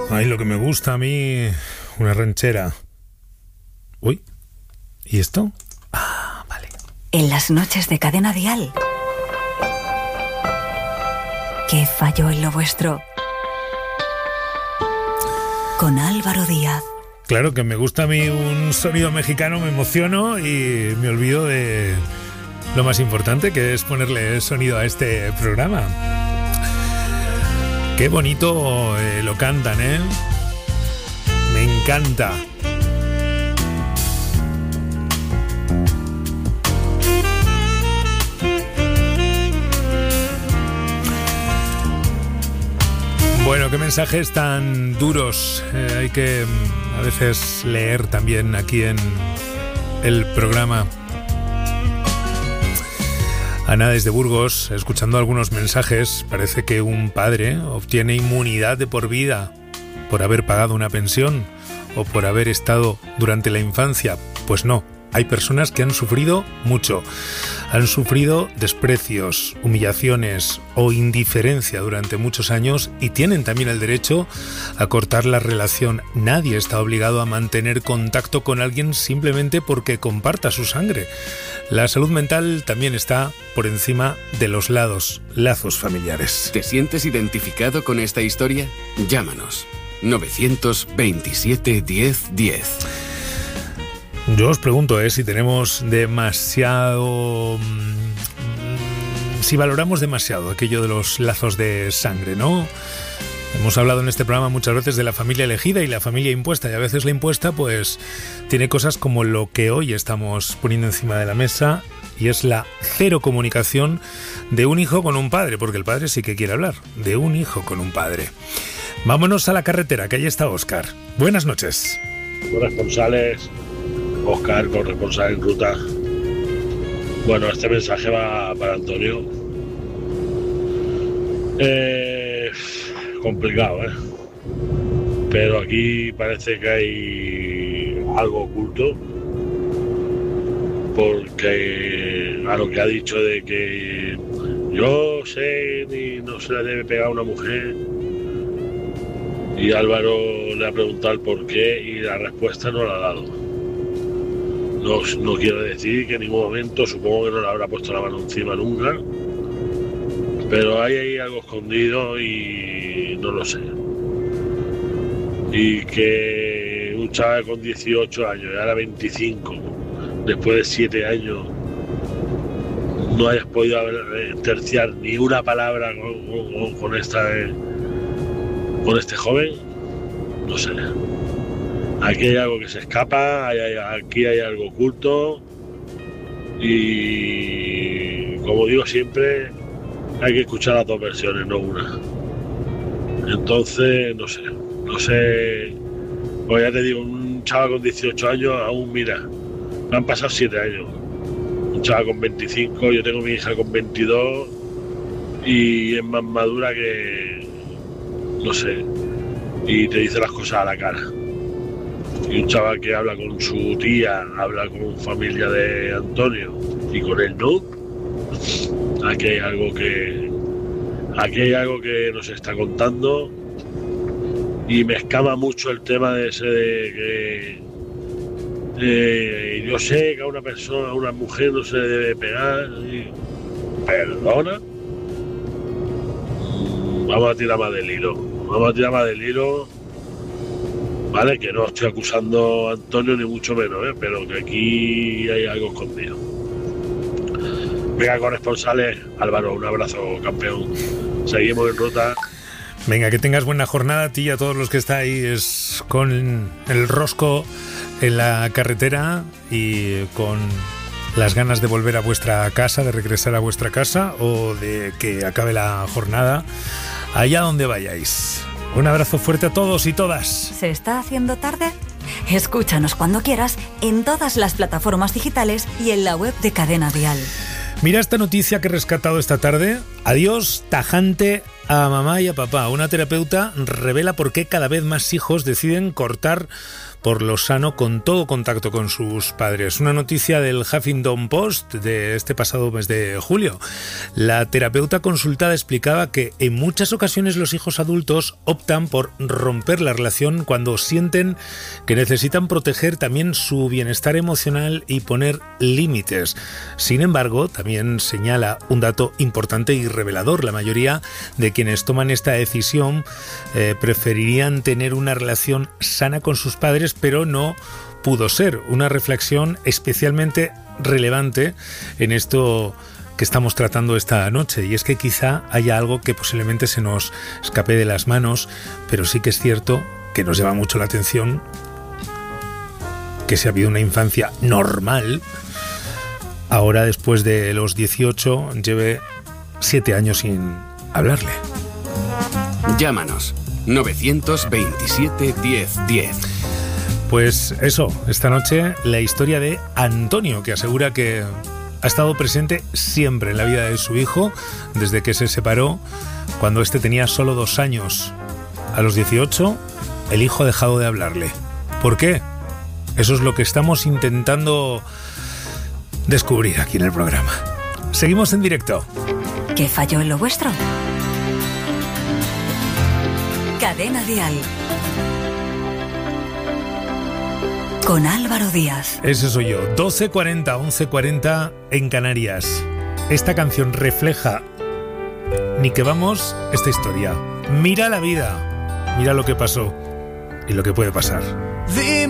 Ay, lo que me gusta a mí, una ranchera. Uy, ¿y esto? Ah, vale. En las noches de Cadena Dial. ¿Qué falló en lo vuestro? Con Álvaro Díaz. Claro que me gusta a mí un sonido mexicano, me emociono y me olvido de lo más importante, que es ponerle sonido a este programa. Qué bonito lo cantan, ¿eh? Me encanta. Bueno, qué mensajes tan duros hay que a veces leer también aquí en el programa. Ana desde Burgos, escuchando algunos mensajes, parece que un padre obtiene inmunidad de por vida por haber pagado una pensión o por haber estado durante la infancia. Pues no, hay personas que han sufrido mucho, han sufrido desprecios, humillaciones o indiferencia durante muchos años y tienen también el derecho a cortar la relación. Nadie está obligado a mantener contacto con alguien simplemente porque comparta su sangre. La salud mental también está por encima de los lazos familiares. ¿Te sientes identificado con esta historia? Llámanos. 927 10 10. Yo os pregunto, si tenemos demasiado... si valoramos demasiado aquello de los lazos de sangre, ¿no? Hemos hablado en este programa muchas veces de la familia elegida y la familia impuesta, y a veces la impuesta pues tiene cosas como lo que hoy estamos poniendo encima de la mesa, y es la cero comunicación de un hijo con un padre, porque el padre sí que quiere hablar, de un hijo con un padre. Vámonos a la carretera, que ahí está Óscar. Buenas noches. Corresponsales, Óscar, corresponsal en ruta. Bueno, este mensaje va para Antonio. Complicado, pero aquí parece que hay algo oculto, porque a lo que ha dicho de que yo sé y no se le debe pegar a una mujer, y Álvaro le ha preguntado el por qué y la respuesta no la ha dado. No quiero decir que en ningún momento, supongo que no le habrá puesto la mano encima nunca, pero hay ahí algo escondido y no lo sé. Y que un chaval con 18 años y ahora 25, después de 7 años, no hayas podido terciar ni una palabra con este joven, no sé. Aquí hay algo que se escapa, aquí hay algo oculto, y como digo siempre, hay que escuchar las dos versiones, no una. Entonces, no sé, pues ya te digo, un chaval con 18 años aún, mira, me han pasado 7 años, un chaval con 25, yo tengo mi hija con 22 y es más madura que, no sé, y te dice las cosas a la cara. Y un chaval que habla con su tía, habla con familia de Antonio y con él no. Aquí hay algo que nos está contando, y me escama mucho el tema de ese de que yo sé que a una mujer no se le debe pegar. ¿Perdona? Vamos a tirar más del hilo. Vale, que no estoy acusando a Antonio ni mucho menos, pero que aquí hay algo escondido. Venga, corresponsales, Álvaro, un abrazo, campeón. Seguimos en ruta. Venga, que tengas buena jornada a ti y a todos los que estáis con el rosco en la carretera y con las ganas de volver a vuestra casa, de regresar a vuestra casa o de que acabe la jornada allá donde vayáis. Un abrazo fuerte a todos y todas. ¿Se está haciendo tarde? Escúchanos cuando quieras en todas las plataformas digitales y en la web de Cadena Dial. Mira esta noticia que he rescatado esta tarde. Adiós tajante a mamá y a papá. Una terapeuta revela por qué cada vez más hijos deciden cortar por lo sano con todo contacto con sus padres. Una noticia del Huffington Post de este pasado mes de julio. La terapeuta consultada explicaba que en muchas ocasiones los hijos adultos optan por romper la relación cuando sienten que necesitan proteger también su bienestar emocional y poner límites. Sin embargo, también señala un dato importante y revelador. La mayoría de quienes toman esta decisión preferirían tener una relación sana con sus padres, pero no pudo ser. Una reflexión especialmente relevante en esto que estamos tratando esta noche, y es que quizá haya algo que posiblemente se nos escape de las manos, pero sí que es cierto que nos llama mucho la atención que si ha habido una infancia normal, ahora después de los 18 lleve 7 años sin hablarle. Llámanos 927 1010. Pues eso, esta noche la historia de Antonio, que asegura que ha estado presente siempre en la vida de su hijo, desde que se separó cuando éste tenía solo 2 años. A los 18, el hijo ha dejado de hablarle. ¿Por qué? Eso es lo que estamos intentando descubrir aquí en el programa. Seguimos en directo. ¿Qué falló en lo vuestro? Cadena Dial. Con Álvaro Díaz. Ese soy yo. 12:40, 11:40 en Canarias. Esta canción refleja, ni que vamos, esta historia. Mira la vida, mira lo que pasó y lo que puede pasar.